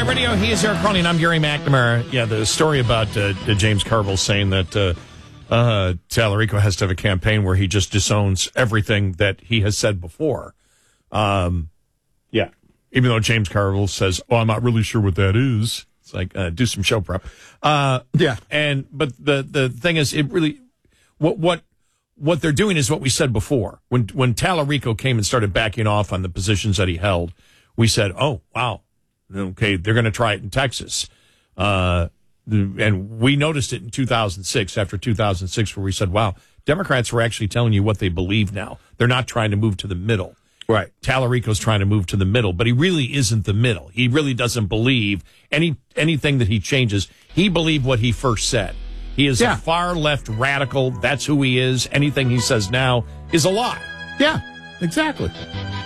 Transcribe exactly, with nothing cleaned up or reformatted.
Drive Radio. He is Eric Crowley, and I'm Gary McNamara. Yeah, the story about uh, James Carville saying that uh, uh, Tallarico has to have a campaign where he just disowns everything that he has said before. Um, yeah, even though James Carville says, "Oh, I'm not really sure what that is." It's like uh, do some show prep. Uh, yeah, and but the the thing is, it really what what what they're doing is what we said before. When when Tallarico came and started backing off on the positions that he held, we said, "Oh, wow." Okay, they're going to try it in Texas. Uh, and we noticed it in two thousand six, after two thousand six, where we said, wow, Democrats were actually telling you what they believe now. They're not trying to move to the middle. Right. Tallarico's trying to move to the middle, but he really isn't the middle. He really doesn't believe any anything that he changes. He believed what he first said. He is yeah. a far-left radical. That's who he is. Anything he says now is a lie. Yeah, exactly.